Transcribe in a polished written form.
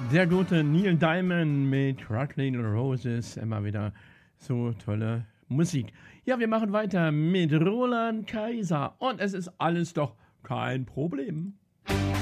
Der gute Neil Diamond mit Rockin' Roses, immer wieder so tolle Musik. Ja, wir machen weiter mit Roland Kaiser und es ist alles doch kein Problem.